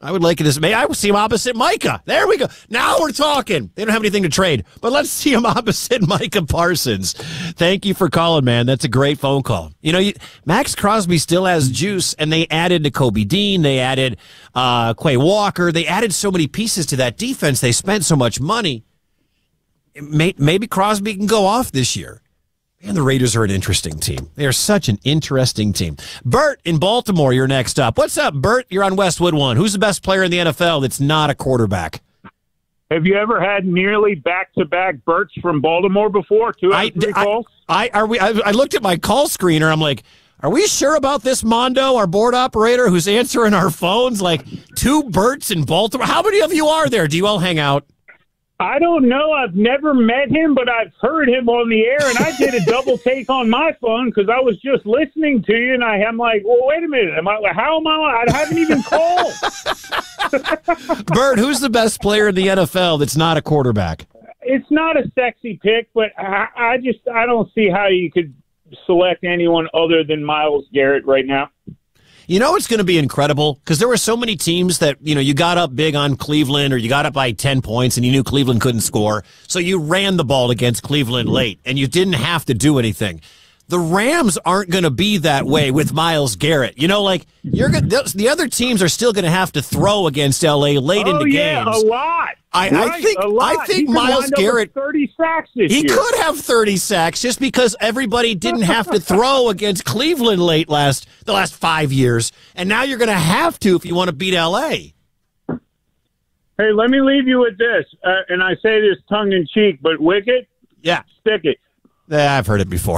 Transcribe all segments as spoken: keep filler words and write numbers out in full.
I would like it as may I would see him opposite Micah. There we go. Now we're talking. They don't have anything to trade, but let's see him opposite Micah Parsons. Thank you for calling, man. That's a great phone call. You know, you, Max Crosby still has juice, and they added Nakobe Dean. They added uh, Quay Walker. They added so many pieces to that defense. They spent so much money. May, maybe Crosby can go off this year. And the Raiders are an interesting team. They are such an interesting team. Bert in Baltimore, you're next up. What's up, Bert? You're on Westwood One. Who's the best player in the N F L that's not a quarterback? Have you ever had nearly back-to-back Berts from Baltimore before? Two out of three I, calls? I, I, are we, I, I looked at my call screener. I'm like, are we sure about this, Mondo, our board operator, who's answering our phones? Like, two Berts in Baltimore? How many of you are there? Do you all hang out? I don't know. I've never met him, but I've heard him on the air, and I did a double take on my phone because I was just listening to you, and I, I'm like, well, wait a minute. Am I, how am I? I haven't even called. Bert, who's the best player in the N F L that's not a quarterback? It's not a sexy pick, but I, I just I don't see how you could select anyone other than Myles Garrett right now. You know it's going to be incredible because there were so many teams that, you know, you got up big on Cleveland or you got up by ten points and you knew Cleveland couldn't score. So you ran the ball against Cleveland late and you didn't have to do anything. The Rams aren't going to be that way with Myles Garrett. You know, like you're gonna, the other teams are still going to have to throw against L A late oh, into yeah, games. a lot. I, right, I think a lot. I think he Myles Garrett thirty sacks this he year. could have thirty sacks just because everybody didn't have to throw against Cleveland late last the last five years, and now you're going to have to if you want to beat L A. Hey, let me leave you with this, uh, and I say this tongue in cheek, but Wicket, yeah, stick it. Yeah, I've heard it before.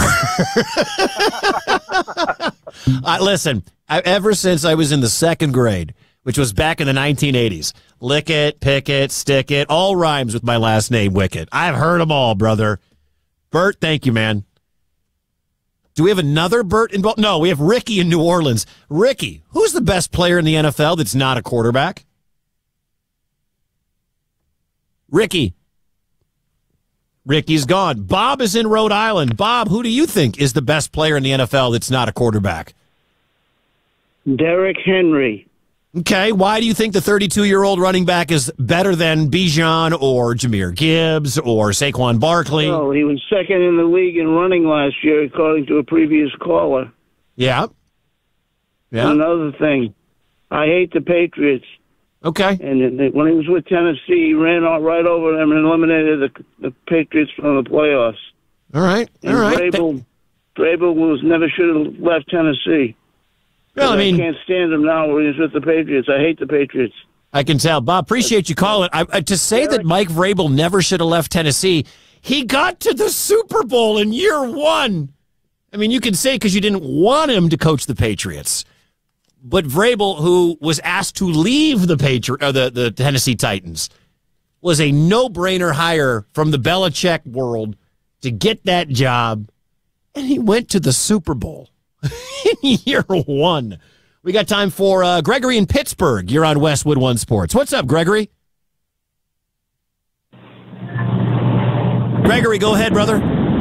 uh, listen, I, ever since I was in the second grade, which was back in the nineteen eighties, lick it, pick it, stick it, all rhymes with my last name, Wicket. I've heard them all, brother. Bert, thank you, man. Do we have another Bert in Baltimore? No, we have Ricky in New Orleans. Ricky, who's the best player in the N F L that's not a quarterback? Ricky. Ricky's gone. Bob is in Rhode Island. Bob, who do you think is the best player in the N F L that's not a quarterback? Derrick Henry. Okay, why do you think the thirty-two-year-old running back is better than Bijan or Jahmyr Gibbs or Saquon Barkley? Oh, he was second in the league in running last year, according to a previous caller. Yeah. Yeah. Another thing, I hate the Patriots. Okay. And when he was with Tennessee, he ran all right over them and eliminated the, the Patriots from the playoffs. All right. All and right. Vrabel, Vrabel was never should have left Tennessee. Well, I mean, I can't stand him now when he's with the Patriots. I hate the Patriots. I can tell. Bob, appreciate you calling. I, I, to say that Mike Vrabel never should have left Tennessee, he got to the Super Bowl in year one. I mean, you can say because you didn't want him to coach the Patriots. But Vrabel, who was asked to leave the Patri- uh, the, the Tennessee Titans, was a no-brainer hire from the Belichick world to get that job, and he went to the Super Bowl in year one. We got time for uh, Gregory in Pittsburgh. You're on Westwood One Sports. What's up, Gregory? Gregory, go ahead, brother.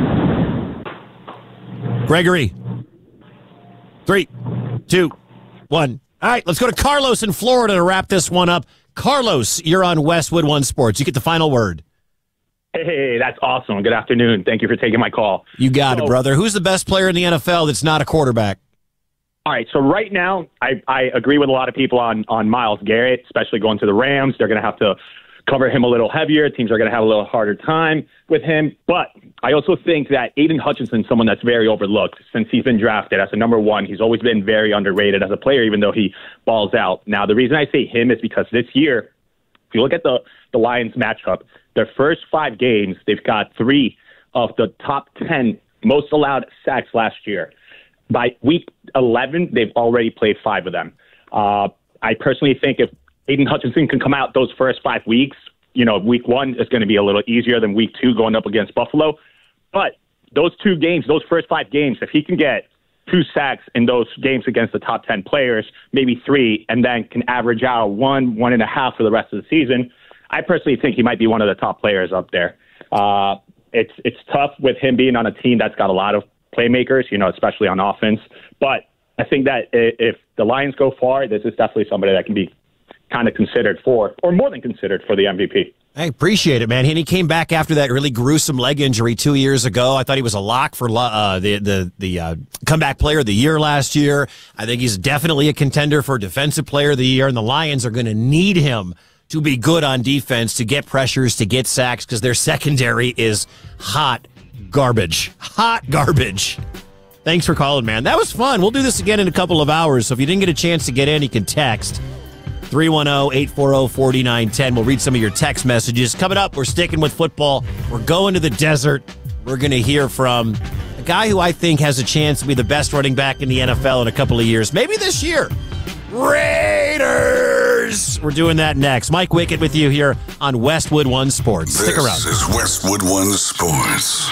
Gregory. Three, two, one. All right, let's go to Carlos in Florida to wrap this one up. Carlos, you're on Westwood One Sports. You get the final word. Hey, that's awesome. Good afternoon. Thank you for taking my call. You got so, it, brother. Who's the best player in the N F L that's not a quarterback? All right, so right now, I, I agree with a lot of people on, on Myles Garrett, especially going to the Rams. They're going to have to cover him a little heavier. Teams are going to have a little harder time with him. But I also think that Aiden Hutchinson is someone that's very overlooked since he's been drafted as a number one. He's always been very underrated as a player, even though he balls out. Now, the reason I say him is because this year, if you look at the, the Lions matchup, their first five games, they've got three of the top ten most allowed sacks last year. By week eleven, they've already played five of them. Uh, I personally think if Aiden Hutchinson can come out those first five weeks, you know, week one is going to be a little easier than week two going up against Buffalo. But those two games, those first five games, if he can get two sacks in those games against the top ten players, maybe three, and then can average out one, one and a half for the rest of the season, I personally think he might be one of the top players up there. Uh, it's it's tough with him being on a team that's got a lot of playmakers, you know, especially on offense. But I think that if the Lions go far, this is definitely somebody that can be kind of considered for, or more than considered for the M V P. I appreciate it, man. And he came back after that really gruesome leg injury two years ago. I thought he was a lock for uh, the the the uh, comeback player of the year last year. I think he's definitely a contender for defensive player of the year, and the Lions are going to need him to be good on defense, to get pressures, to get sacks, because their secondary is hot garbage. Hot garbage. Thanks for calling, man. That was fun. We'll do this again in a couple of hours, so if you didn't get a chance to get in, you can text three one zero, eight four zero, four nine one zero. We'll read some of your text messages. Coming up, we're sticking with football. We're going to the desert. We're going to hear from a guy who I think has a chance to be the best running back in the N F L in a couple of years. Maybe this year. Raiders! We're doing that next. Mike Wickett with you here on Westwood One Sports. Stick around. This is Westwood One Sports.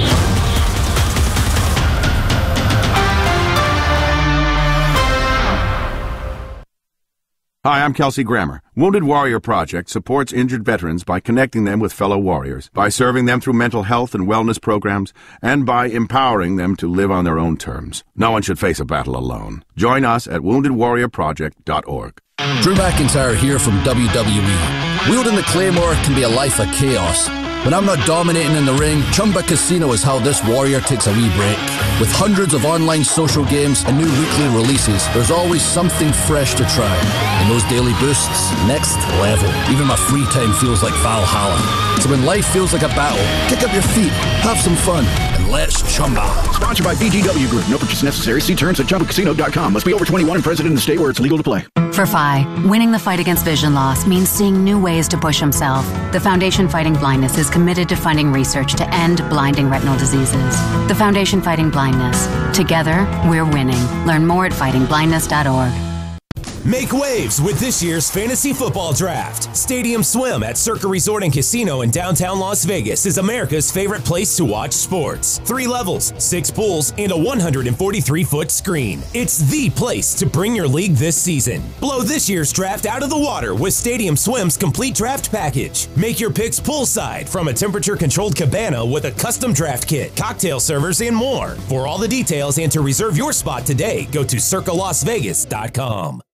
Hi, I'm Kelsey Grammer. Wounded Warrior Project supports injured veterans by connecting them with fellow warriors, by serving them through mental health and wellness programs, and by empowering them to live on their own terms. No one should face a battle alone. Join us at wounded warrior project dot org. Drew McIntyre here from W W E. Wielding the Claymore can be a life of chaos. When I'm not dominating in the ring, Chumba Casino is how this warrior takes a wee break. With hundreds of online social games and new weekly releases, there's always something fresh to try. And those daily boosts, next level. Even my free time feels like Valhalla. So when life feels like a battle, kick up your feet, have some fun, and let's Chumba. Sponsored by B G W Group. No purchase necessary. See terms at chumba casino dot com. Must be over twenty-one and present in the state where it's legal to play. For Phi, winning the fight against vision loss means seeing new ways to push himself. The Foundation Fighting Blindness is committed to funding research to end blinding retinal diseases. The Foundation Fighting Blindness. Together, we're winning. Learn more at fighting blindness dot org. Make waves with this year's fantasy football draft. Stadium Swim at Circa Resort and Casino in downtown Las Vegas is America's favorite place to watch sports. Three levels, six pools, and a one hundred forty-three foot screen. It's the place to bring your league this season. Blow this year's draft out of the water with Stadium Swim's complete draft package. Make your picks poolside from a temperature-controlled cabana with a custom draft kit, cocktail servers, and more. For all the details and to reserve your spot today, go to circa las vegas dot com.